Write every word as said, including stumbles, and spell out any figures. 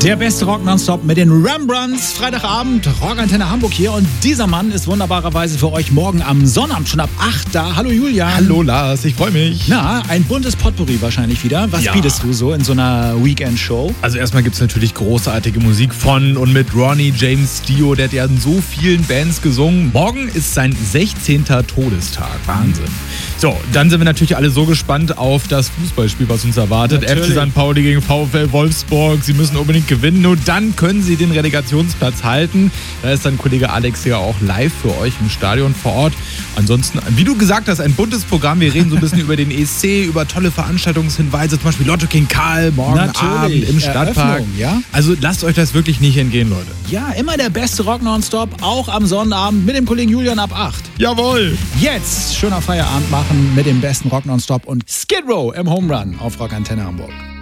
Der beste Rock nonstop mit den Rembrandts. Freitagabend, Rockantenne Hamburg hier. Und dieser Mann ist wunderbarerweise für euch morgen am Sonnabend schon ab acht da. Hallo Julian. Hallo Lars, ich freue mich. Na, ein buntes Potpourri wahrscheinlich wieder. Was Ja. bietest du so in so einer Weekend-Show? Also erstmal gibt es natürlich großartige Musik von und mit Ronnie James Dio. Der hat ja in so vielen Bands gesungen. Morgen ist sein sechzehnter Todestag. Wahnsinn. So, dann sind wir natürlich alle so gespannt auf das Fußballspiel, was uns erwartet. Natürlich. F C Sankt Pauli gegen VfL Wolfsburg. Sie müssen unbedingt gewinnen. Nur dann können sie den Relegationsplatz halten. Da ist dann Kollege Alex ja auch live für euch im Stadion vor Ort. Ansonsten, wie du gesagt hast, ein buntes Programm. Wir reden so ein bisschen über den E S C, über tolle Veranstaltungshinweise, zum Beispiel Lotto King Karl morgen Natürlich. Abend im Stadtpark. Eröffnung, ja? Also lasst euch das wirklich nicht entgehen, Leute. Ja, immer der beste Rock nonstop, auch am Sonnabend mit dem Kollegen Julian ab acht. Jawohl! Jetzt schöner Feierabend machen mit dem besten Rock nonstop und Skid Row im Home Run auf Rockantenne Hamburg.